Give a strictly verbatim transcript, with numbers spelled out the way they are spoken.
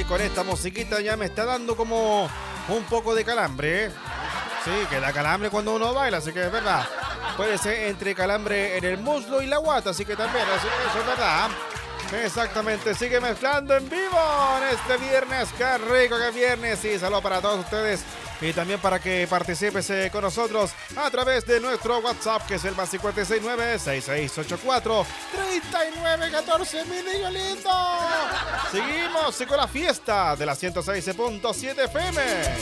con esta musiquita ya me está dando como un poco de calambre, ¿eh? Sí, que da calambre cuando uno baila, así que es verdad. Puede ser entre calambre en el muslo y la guata, así que también, eso, eso es verdad. Exactamente, sigue mezclando en vivo en este viernes. Qué rico que es viernes. Y saludos para todos ustedes y también para que participes eh, con nosotros a través de nuestro WhatsApp, que es el más cinco seis nueve, seis seis ocho cuatro, tres nueve uno cuatro. Mi niño lindo. Seguimos con la fiesta de la ciento seis punto siete F M.